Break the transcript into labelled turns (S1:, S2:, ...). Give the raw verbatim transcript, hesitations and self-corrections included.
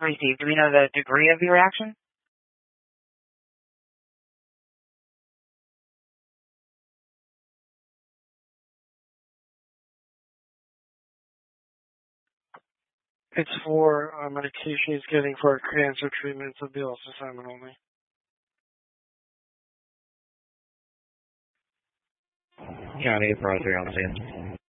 S1: Received. Do we know the degree of the reaction?
S2: It's for uh, medication he's getting for cancer treatment. It's a Bill assignment only.
S3: County, Roger, on scene.